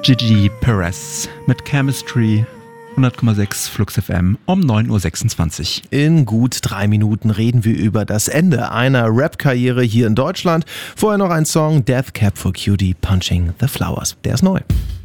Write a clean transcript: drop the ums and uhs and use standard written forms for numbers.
Gigi Perez mit Chemistry, 100,6 Flux FM um 9.26 Uhr. In gut 3 Minuten reden wir über das Ende einer Rap-Karriere hier in Deutschland. Vorher noch ein Song, Death Cab for Cutie, Punching the Flowers. Der ist neu.